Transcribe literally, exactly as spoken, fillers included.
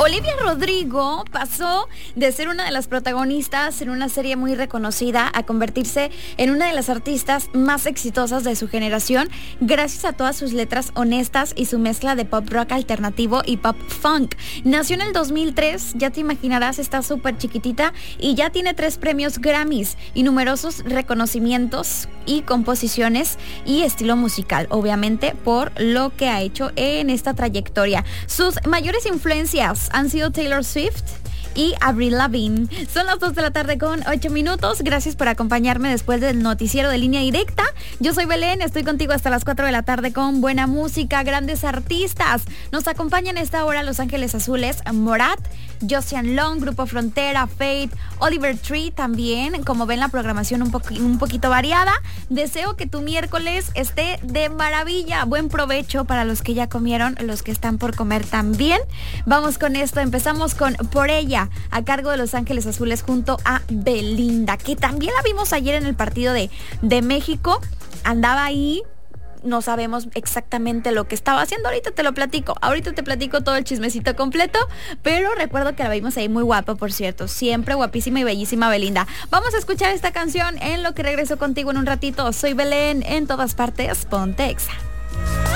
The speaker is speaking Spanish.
Olivia Rodrigo pasó de ser una de las protagonistas en una serie muy reconocida a convertirse en una de las artistas más exitosas de su generación gracias a todas sus letras honestas y su mezcla de pop rock alternativo y pop funk. Nació en el dos mil tres, ya te imaginarás, está súper chiquitita y ya tiene tres premios Grammys y numerosos reconocimientos y composiciones y estilo musical, obviamente por lo que ha hecho en esta trayectoria. Sus mayores influencias han sido Taylor Swift y Avril Lavigne. Son las dos de la tarde con ocho minutos. Gracias por acompañarme después del noticiero de Línea Directa. Yo soy Belén, estoy contigo hasta las cuatro de la tarde con buena música, grandes artistas. Nos acompañan a esta hora Los Ángeles Azules, Morat, Joseon Long, Grupo Frontera, Fate, Oliver Tree también. Como ven, la programación un, poqu- un poquito variada. Deseo que tu miércoles esté de maravilla. Buen provecho para los que ya comieron, los que están por comer también. Vamos con esto, empezamos con Por Ella, a cargo de Los Ángeles Azules junto a Belinda, que también la vimos ayer en el partido de, de México. Andaba ahí, no sabemos exactamente lo que estaba haciendo. Ahorita te lo platico, ahorita te platico todo el chismecito completo, pero recuerdo que la vimos ahí muy guapa, por cierto, siempre guapísima y bellísima Belinda. Vamos a escuchar esta canción en lo que regreso contigo en un ratito. Soy Belén, en todas partes, ponte Exa.